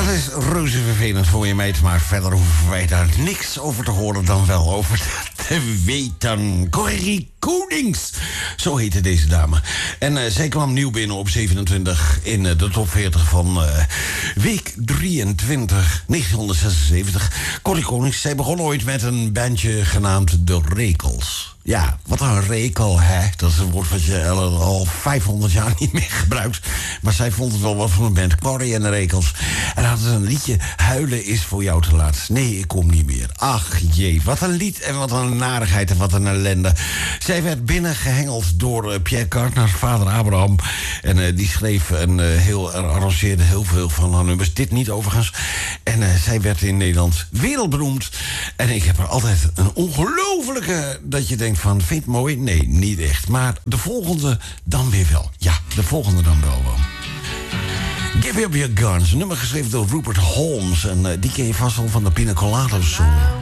Dat is reuze vervelend voor je meid, maar verder hoeven wij daar niks over te horen dan wel over te weten. Corrie Konings, zo heette deze dame. En zij kwam nieuw binnen op 27 in de top 40 van week 23, 1976. Corrie Konings, zij begon ooit met een bandje genaamd De Rekels. Ja, wat een rekel, hè? Dat is een woord wat je al 500 jaar niet meer gebruikt. Maar zij vond het wel wat van een band. Corrie en de Rekels. En hadden ze een liedje, Huilen is voor jou te laat. Nee, ik kom niet meer. Ach jee, wat een lied en wat een narigheid en wat een ellende. Zij werd binnengehengeld door Pierre Kartner, vader Abraham. En die schreef arrangeerde heel veel van haar nummers. Dit niet overigens. En zij werd in Nederland wereldberoemd. En ik heb er altijd een ongelofelijke, dat je denkt van, vind je het mooi? Nee, niet echt. Maar de volgende dan weer wel. Ja, de volgende dan wel. Give Up Your Guns, nummer geschreven door Rupert Holmes. En die ken je vast wel van de Pina Colada Song.